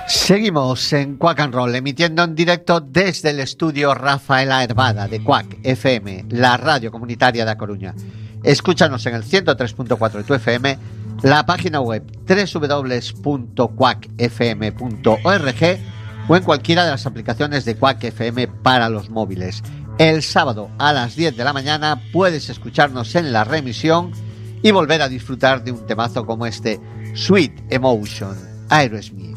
Seguimos en Quack and Roll, emitiendo en directo desde el estudio Rafaela Hervada de Quack FM, la radio comunitaria de A Coruña. Escúchanos en el 103.4 de tu FM, la página web www.quackfm.org o en cualquiera de las aplicaciones de Quack FM para los móviles. El sábado a las 10 de la mañana puedes escucharnos en la reemisión y volver a disfrutar de un temazo como este, Sweet Emotion, Aerosmith.